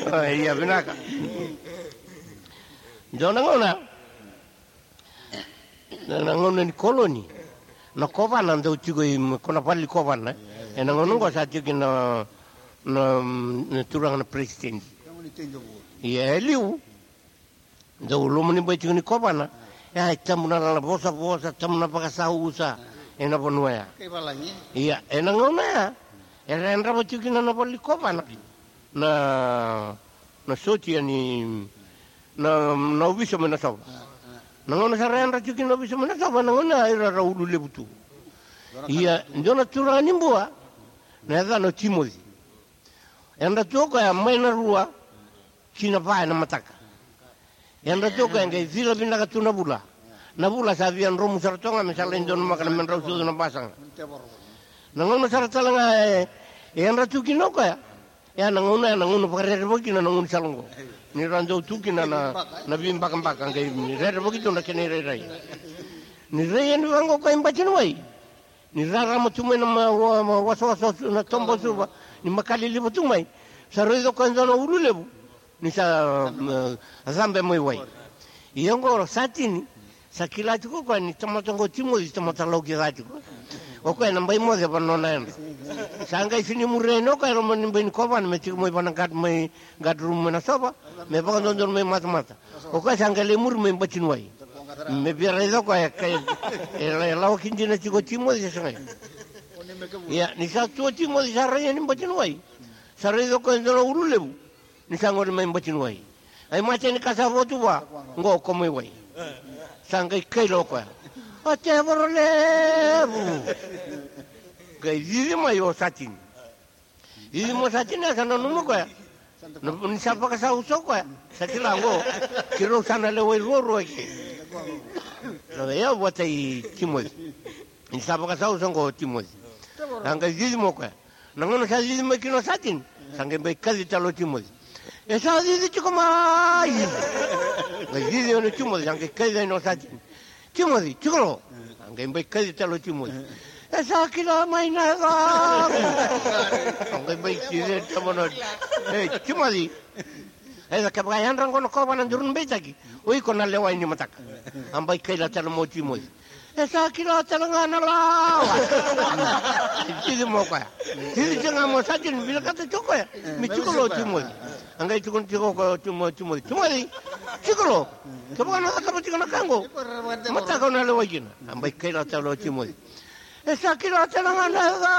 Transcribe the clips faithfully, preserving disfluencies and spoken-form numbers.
Iya binaka. Jona ngona. Na ngona ni koloni. Na kovana ndo chigo kona pali kovana. E na ngona ngo sa chiki na na turang na president. Iya eliu. Ndo lumo ni baichi ni kovana. Ya tamuna la bosa bosa tamuna pakasa usa. E na ponua. Iya, e na ngona ya. E rendra baichi na na pali kovana. Na na sotia ni na na ubiso mena sawa na ngona sarenda chuki na ubiso mena sawa na ngona ira raulu lebutu ia ndona turani mbua na za no Timothy enda toka ya maina rua kina pa na mataka enda toka ngai zila binaka tuna bula na bula sabian romu sartonga misala ndona makana men rausu na pasang na ngona sartalanga enda chuki noka ya ya nanguna nanguna pakarere boki na nanguna salongo ni rando tuki na na na bimba kambaka ngai ni rere boki to na kene rere ni rere ni wango ko imbachi wai ni rara matume na waso waso na tombo suba ni makali libo tumai saroido ko ndono urulebu ni sa zambe moi wai iongo satini sakila tuko ko ni tomatongo timo di tomatalogi gatu o ko na mbai mo de banona sanga isini mureno ka ro mon bin kovan me ti mo bana gat mai gat rum na soba me ba don don me mata mata o ko sanga le mur me bacin wai me bi redo ko e e la o kinji na ti ko timo di sanga ya ni sa tu timo di sarre ni bacin wai sarre do ko ndo urulebu ni sanga me bacin wai ai ma ni kasa votu ba ngo ko me wai sanga kai lo ko o te vorlebu gai didi mai o satin didi mo satin asa no numo ko no ni sapa ka sa uso ko satila ngo kiro sana le wai roro ke no ya wata i Timothy ni sapa ka sa uso ngo Timothy anga didi mo ko no ngono sa didi mo kino satin sanga bai kadi talo Timothy esa didi chiko mai gai didi no Timothy sanga kadi no satin Timothy, chikolo. Angkai baik kali talo Timothy. Esa kila main naga. Angkai baik kiri tamono. Eh, Timothy. Esa kabayan rang kono ko banan durun baik lagi. Oi kono lewa ini matak. Ambai kila talo mo Timothy. Esa kila talangana lawa. Jadi mo kaya. Jadi jangan mo sajin bila kata choko ya. Mi chikolo Timothy. Angkai chikon chikolo Timothy. Timothy. Chikolo. Kapan nak kapan cikana kanggo? Mata kau nak lewat gina. Ambai kira talo Timothy. Esa kira talangan naga.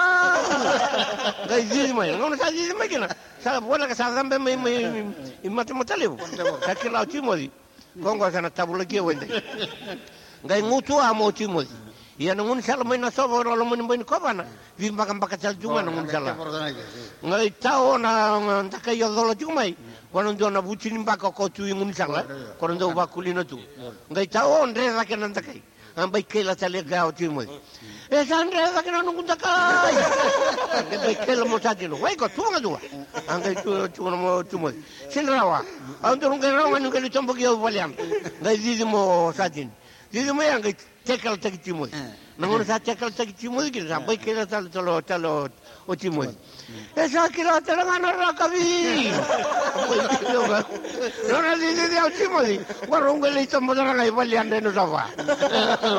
Gai zili mai. Ngau nak zili mai gina. Sa bola ka sa zambe mai mai mata mata lebu. Sa kira Timothy. Kongo sana tabula kia wende. Gai ngutu amo Timothy. Ia nungun sala mai na sobo ro mun bin kobana. Vi makan pakasal cuma nungun sala. Ngai tao na takai yo dolo cumai. Quando ndo na bucini mbaka ko tu ngun sala. Quando ndo ba kulino tu. Ngai tao ndre ra kenan takai. Ambai kela tale gao Timothy. E sandre ra kenan nungun takai. Ngai kela mo satino. Wai ko tu ngadu. Angai tu tu mo Timothy. Sinrawa. Ando ngai rawa ngai tombo ki valiam. Ngai didi mo satin. Didi mo ngai tekal tak Timothy. Nangono sa tekal tak Timothy ki sampai kela talo talo talo o Timothy. Esa kira talangana rakabi. Non ha didi o Timothy. Guarda un gelito mo dara ngai valiam de no sawa.